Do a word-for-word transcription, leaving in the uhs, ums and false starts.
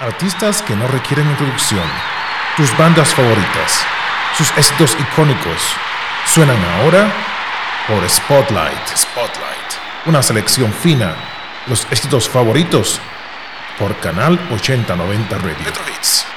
Artistas que no requieren introducción. Tus bandas favoritas. Sus éxitos icónicos. Suenan ahora por Spotlight. Spotlight. Una selección fina. Los éxitos favoritos por Canal ochenta noventa Radio. Retro Hits.